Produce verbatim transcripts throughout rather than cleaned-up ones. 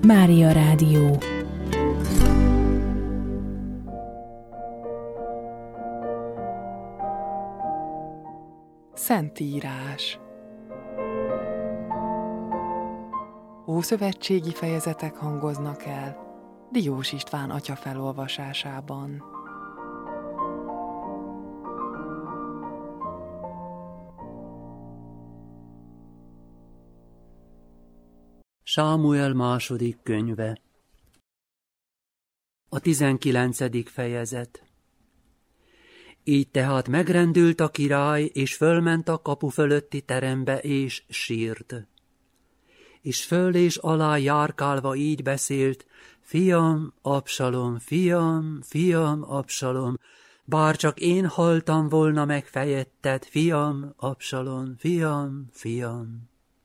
Mária Rádió. Szentírás. Ószövetségi fejezetek hangoznak el Diós István atya felolvasásában. Sámuel második könyve. A tizenkilencedik fejezet. Így tehát megrendült a király, és fölment a kapu fölötti terembe, és sírt. És föl és alá járkálva így beszélt: fiam, Absalom, fiam, fiam, Absalom, bár csak én haltam volna meg fejetted, fiam, Absalom, fiam, fiam.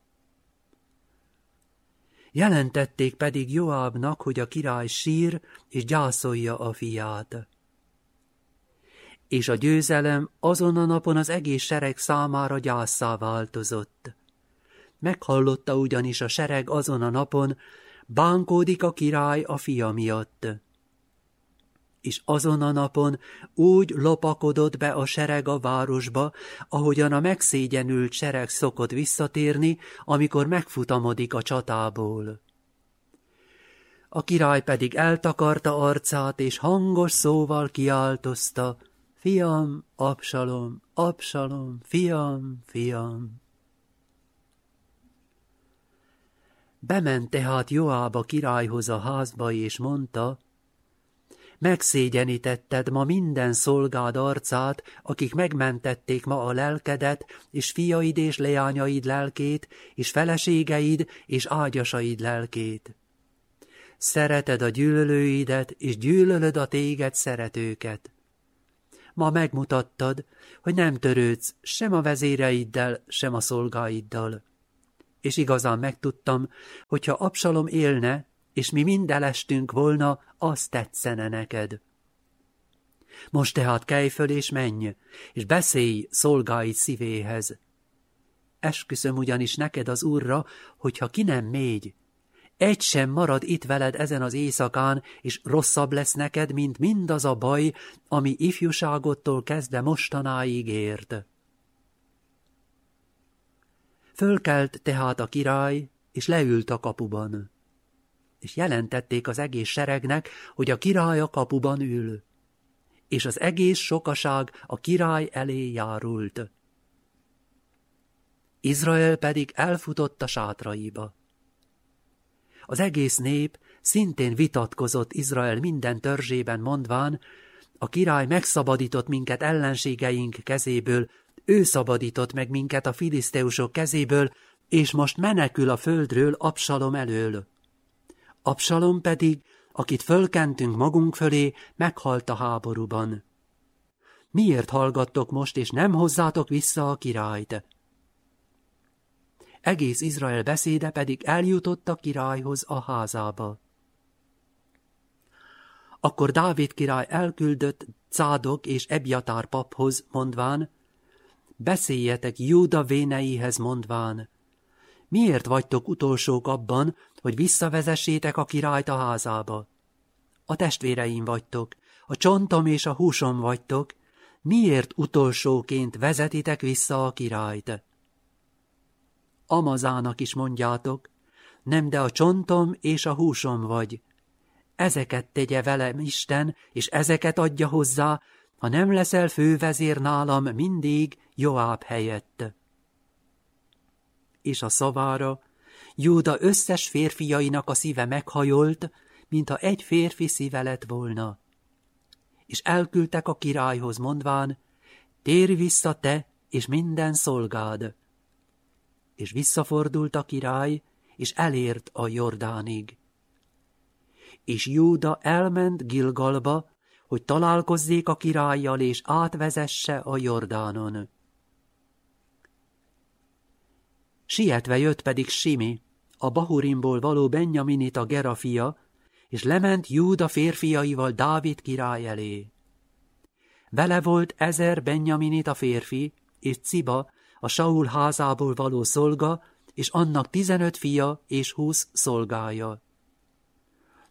Jelentették pedig Joábnak, hogy a király sír és gyászolja a fiát. És a győzelem azon a napon az egész sereg számára gyásszá változott. Meghallotta ugyanis a sereg azon a napon, bánkódik a király a fia miatt. És azon a napon úgy lopakodott be a sereg a városba, ahogyan a megszégyenült sereg szokott visszatérni, amikor megfutamodik a csatából. A király pedig eltakarta arcát, és hangos szóval kiáltozta: fiam, Absalom, Absalom, fiam, fiam. Bement tehát Joáb a királyhoz a házba, és mondta: megszégyenítetted ma minden szolgád arcát, akik megmentették ma a lelkedet, és fiaid és leányaid lelkét, és feleségeid és ágyasaid lelkét. Szereted a gyűlölőidet, és gyűlölöd a téged szeretőket. Ma megmutattad, hogy nem törődsz sem a vezéreiddel, sem a szolgáiddal. És igazán megtudtam, hogyha Absalom élne, és mi mind elestünk volna, az tetszene neked. Most tehát kelj föl és menj, és beszélj szolgáid szívéhez. Esküszöm ugyanis neked az Úrra, hogyha ki nem mégy, egy sem marad itt veled ezen az éjszakán, és rosszabb lesz neked, mint mindaz a baj, ami ifjúságodtól kezdve mostanáig ért. Fölkelt tehát a király, és leült a kapuban. És jelentették az egész seregnek, hogy a király a kapuban ül. És az egész sokaság a király elé járult. Izrael pedig elfutott a sátraiba. Az egész nép szintén vitatkozott Izrael minden törzsében, mondván: a király megszabadított minket ellenségeink kezéből, ő szabadított meg minket a filiszteusok kezéből, és most menekül a földről Absalom elől. Absalom pedig, akit fölkentünk magunk fölé, meghalt a háborúban. Miért hallgattok most, és nem hozzátok vissza a királyt? Egész Izrael beszéde pedig eljutott a királyhoz a házába. Akkor Dávid király elküldött Cádok és Ebjatár paphoz, mondván: beszéljetek Júda véneihez, mondván: miért vagytok utolsók abban, hogy visszavezessétek a királyt a házába? A testvéreim vagytok, a csontom és a húsom vagytok, miért utolsóként vezetitek vissza a királyt? Amazának is mondjátok: nem, de a csontom és a húsom vagy. Ezeket tegye velem Isten, és ezeket adja hozzá, ha nem leszel fővezér nálam mindig Joáb helyett. És a szavára Júda összes férfiainak a szíve meghajolt, mintha egy férfi szíve lett volna. És elküldtek a királyhoz, mondván: térj vissza te és minden szolgád. És visszafordult a király, és elért a Jordánig. És Júda elment Gilgalba, hogy találkozzék a királlyal, és átvezesse a Jordánon. Sietve jött pedig Simi, a Bahurimból való Benjaminita Gera fia, és lement Júda férfiaival Dávid király elé. Vele volt ezer Benjaminita férfi, és Ciba, a Saul házából való szolga, és annak tizenöt fia és húsz szolgája.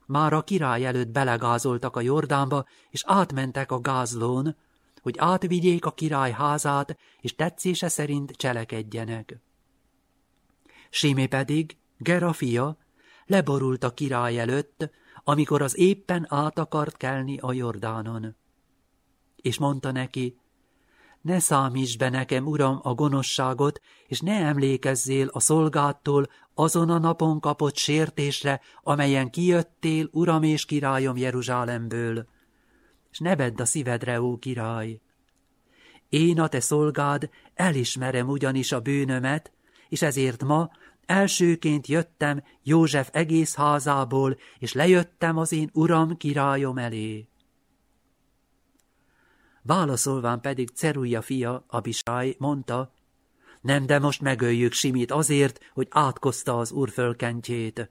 már a király előtt belegázoltak a Jordánba, és átmentek a gázlón, hogy átvigyék a király házát, és tetszése szerint cselekedjenek. Simé pedig, Gera fia, leborult a király előtt, amikor az éppen át akart kelni a Jordánon. És mondta neki, ne számíts be nekem, uram, a gonoszságot, és ne emlékezzél a szolgádtól azon a napon kapott sértésre, amelyen kijöttél, uram és királyom Jeruzsálemből. És ne vedd a szívedre, ó király! Én, a te szolgád, elismerem ugyanis a bűnömet, és ezért ma elsőként jöttem József egész házából, és lejöttem az én uram, királyom elé. Válaszolván pedig Ceruja fia, Abisáj mondta, nem, de most megöljük Simit azért, hogy átkozta az úr fölkentjét.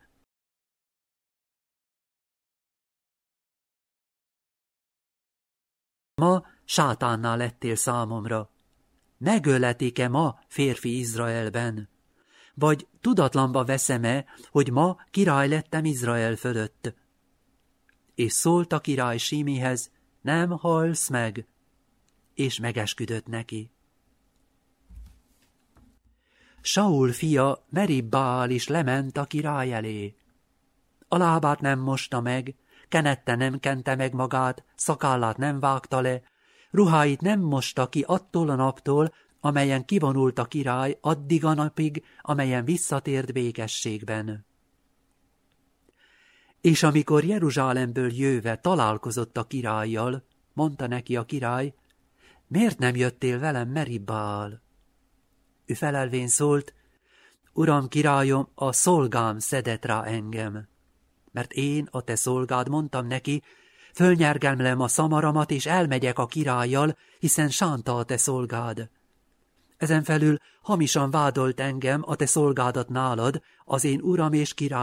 Ma sátánnál lettél számomra. Megöletik-e ma férfi Izraelben? Vagy tudatlanba veszem-e, hogy ma király lettem Izrael fölött? És szólt a király Simihez, nem halsz meg, és megesküdött neki. Saul fia Meribbál is lement a király elé. A lábát nem mosta meg, kenette nem kente meg magát, szakállát nem vágta le, ruháit nem mosta ki attól a naptól, amelyen kivonult a király, addig a napig, amelyen visszatért békességben. És amikor Jeruzsálemből jöve találkozott a királlyal, mondta neki a király, miért nem jöttél velem Meribbál? Ő felelvén szólt, uram, királyom, a szolgám szedett rá engem. Mert én, a te szolgád, mondtam neki, fölnyergemlem a szamaramat, és elmegyek a királlyal, hiszen sánta a te szolgád. Ezen felül hamisan vádolt engem, a te szolgádat nálad, az én uram és király,